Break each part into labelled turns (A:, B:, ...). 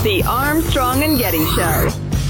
A: The Armstrong and Getty Show.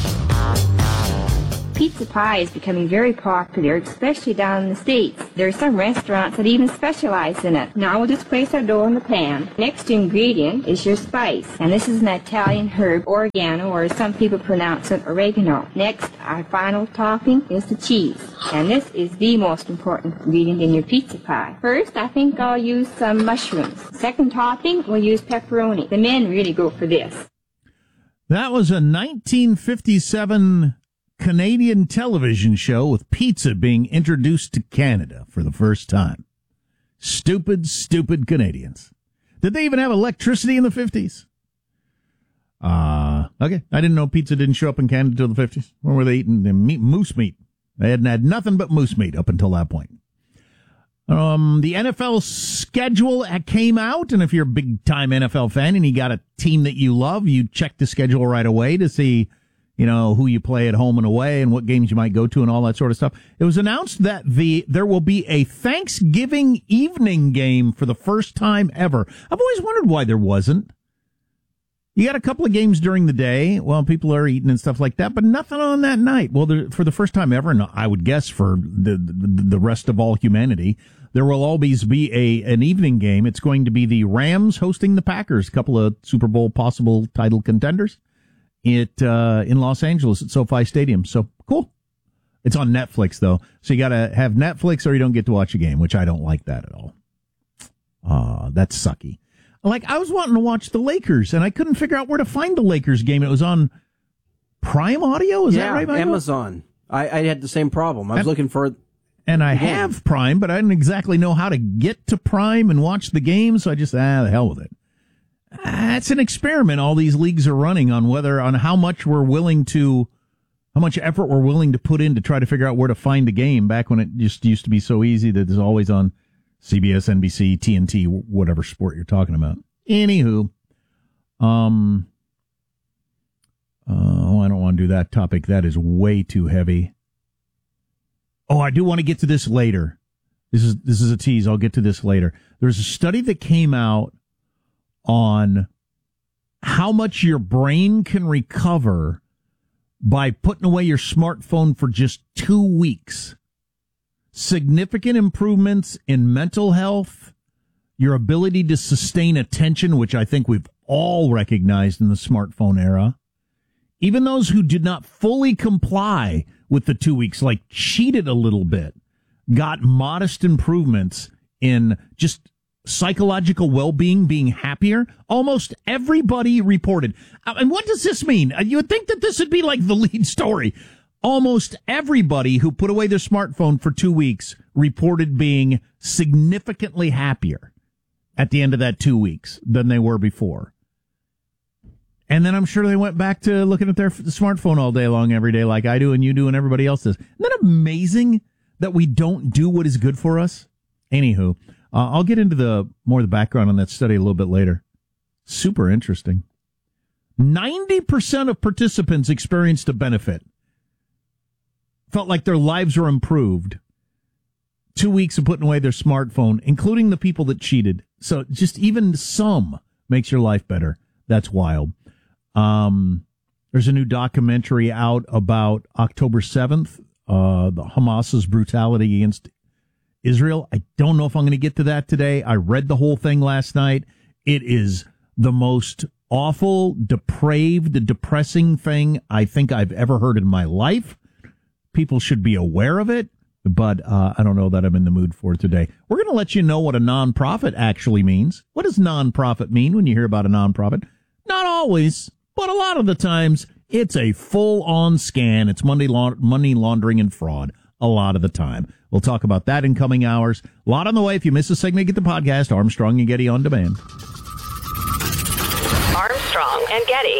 B: Pizza pie is becoming very popular, especially down in the States. There are some restaurants that even specialize in it. Now we'll just place our dough in the pan. Next ingredient is your spice, and this is an Italian herb, oregano, or as some people pronounce it, oregano. Next, our final topping is the cheese, and this is the most important ingredient in your pizza pie. First, I think I'll use some mushrooms. Second topping, we'll use pepperoni. The men really go for this.
C: That was a 1957 Canadian television show with pizza being introduced to Canada for the first time. Stupid, stupid Canadians. Did they even have electricity in the 50s? Okay. I didn't know pizza didn't show up in Canada until the 50s. When were they eating moose meat? They hadn't had nothing but moose meat up until that point. The NFL schedule came out, and if you're a big-time NFL fan and you got a team that you love, you check the schedule right away to see, who you play at home and away and what games you might go to and all that sort of stuff. It was announced that there will be a Thanksgiving evening game for the first time ever. I've always wondered why there wasn't. You got a couple of games during the day while people are eating and stuff like that, but nothing on that night. Well, for the first time ever, and I would guess for the rest of all humanity, there will always be an evening game. It's going to be the Rams hosting the Packers, a couple of Super Bowl possible title contenders, in Los Angeles at SoFi Stadium. So cool. It's on Netflix though, so you got to have Netflix or you don't get to watch a game, which I don't like that at all. That's sucky. Like, I was wanting to watch the Lakers, and I couldn't figure out where to find the Lakers game. It was on Prime Audio? Is that right, Michael?
D: Amazon. I had the same problem. I was looking for it.
C: And I have Prime, but I didn't exactly know how to get to Prime and watch the game, so I just, the hell with it. It's an experiment all these leagues are running on how much effort we're willing to put in to try to figure out where to find the game, back when it just used to be so easy that it's always on CBS, NBC, TNT, whatever sport you're talking about. Anywho, I don't want to do that topic. That is way too heavy. Oh, I do want to get to this later. This is a tease. I'll get to this later. There's a study that came out on how much your brain can recover by putting away your smartphone for just 2 weeks. Significant improvements in mental health, your ability to sustain attention, which I think we've all recognized in the smartphone era. Even those who did not fully comply with the 2 weeks, like cheated a little bit, got modest improvements in just psychological well-being, being happier. Almost everybody reported. And what does this mean? You would think that this would be like the lead story. Almost everybody who put away their smartphone for 2 weeks reported being significantly happier at the end of that 2 weeks than they were before. And then I'm sure they went back to looking at their smartphone all day long, every day, like I do and you do and everybody else does. Isn't that amazing that we don't do what is good for us? Anywho, I'll get into more of the background on that study a little bit later. Super interesting. 90% of participants experienced a benefit. Felt like their lives were improved. 2 weeks of putting away their smartphone, including the people that cheated. So just even some makes your life better. That's wild. There's a new documentary out about October 7th, the Hamas's brutality against Israel. I don't know if I'm going to get to that today. I read the whole thing last night. It is the most awful, depraved, depressing thing I think I've ever heard in my life. People should be aware of it, but I don't know that I'm in the mood for it today. We're going to let you know what a nonprofit actually means. What does nonprofit mean when you hear about a nonprofit? Not always, but a lot of the times, it's a full-on scam. It's money laundering and fraud a lot of the time. We'll talk about that in coming hours. A lot on the way. If you miss a segment, get the podcast, Armstrong and Getty On Demand.
A: Armstrong and Getty.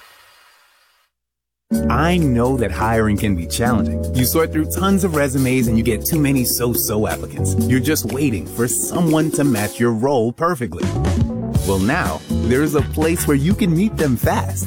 E: I know that hiring can be challenging. You sort through tons of resumes and you get too many so-so applicants. You're just waiting for someone to match your role perfectly. Well, now, there's a place where you can meet them fast